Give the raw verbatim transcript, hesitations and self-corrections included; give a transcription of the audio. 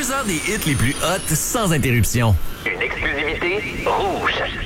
Deux heures des hits les plus hot sans interruption. Une exclusivité rouge.